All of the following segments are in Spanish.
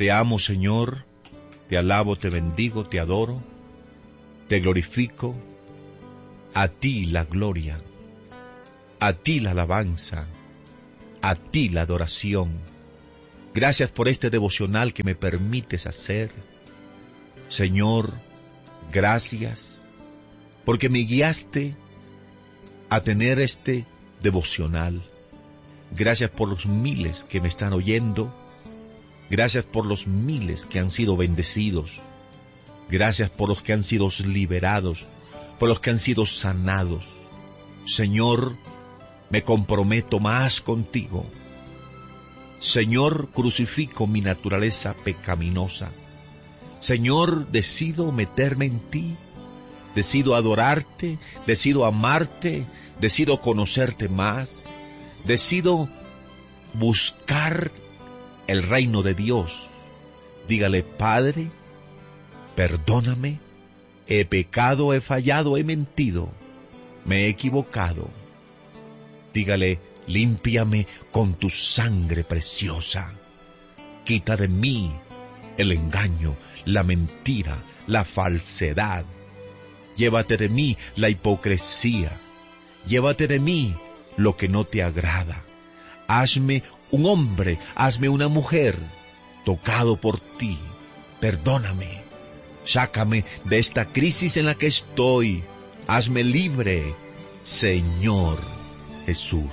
Te amo, Señor, te alabo, te bendigo, te adoro, te glorifico. A ti la gloria, a ti la alabanza, a ti la adoración. Gracias por este devocional que me permites hacer. Señor, gracias, porque me guiaste a tener este devocional. Gracias por los miles que me están oyendo. Gracias por los miles que han sido bendecidos. Gracias por los que han sido liberados, por los que han sido sanados. Señor, me comprometo más contigo. Señor, crucifico mi naturaleza pecaminosa. Señor, decido meterme en ti, decido adorarte, decido amarte, decido conocerte más, decido buscar el reino de Dios. Dígale: Padre, perdóname, he pecado, he fallado, he mentido, me he equivocado. Dígale: límpiame con tu sangre preciosa. Quita de mí el engaño, la mentira, la falsedad. Llévate de mí la hipocresía. Llévate de mí lo que no te agrada. Hazme un hombre, hazme una mujer tocado por ti. Perdóname. Sácame de esta crisis en la que estoy. Hazme libre, Señor Jesús.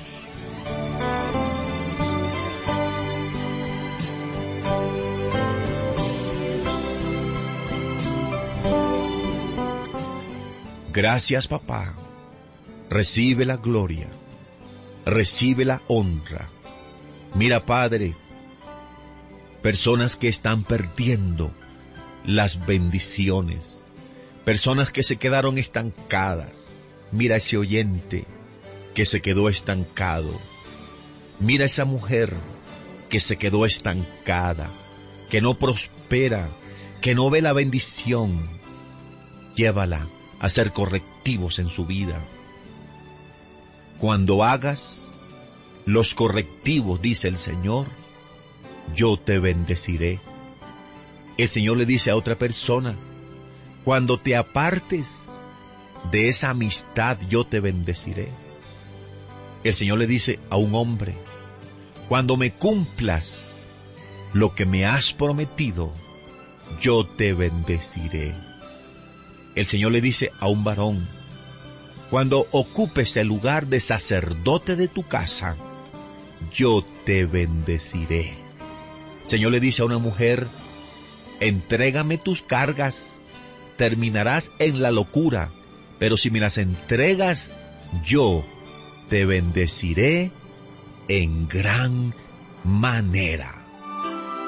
Gracias, papá. Recibe la gloria, recibe la honra. Mira, Padre, personas que están perdiendo las bendiciones, personas que se quedaron estancadas. Mira ese oyente que se quedó estancado. Mira esa mujer que se quedó estancada, que no prospera, que no ve la bendición. Llévala a hacer correctivos en su vida. Cuando hagas los correctivos, dice el Señor, yo te bendeciré. El Señor le dice a otra persona: cuando te apartes de esa amistad, yo te bendeciré. El Señor le dice a un hombre: cuando me cumplas lo que me has prometido, yo te bendeciré. El Señor le dice a un varón: cuando ocupes el lugar de sacerdote de tu casa, yo te bendeciré. El Señor le dice a una mujer: entrégame tus cargas, terminarás en la locura, pero si me las entregas, yo te bendeciré en gran manera.